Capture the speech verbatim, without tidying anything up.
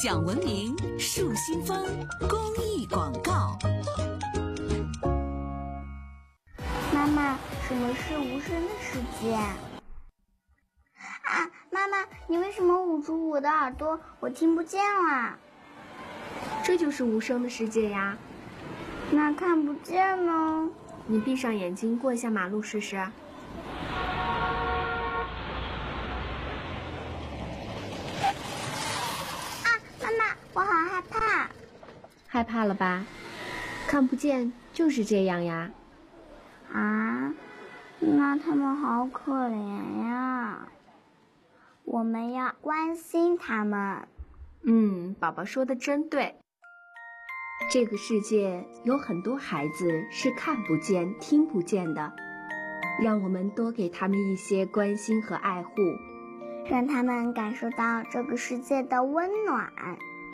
讲文明树新风公益广告。 妈妈，什么是无声的世界？啊，妈妈，你为什么捂住我的耳朵？我听不见了。 这就是无声的世界呀。 那看不见呢？ 你闭上眼睛过一下马路试试。啊， 妈妈，我好害怕。 害怕了吧？看不见就是这样呀。 啊，那他们好可怜呀，我们要关心他们。 嗯，宝宝说的真对。这个世界有很多孩子是看不见、听不见的，让我们多给他们一些关心和爱护， 让他们感受到这个世界的温暖。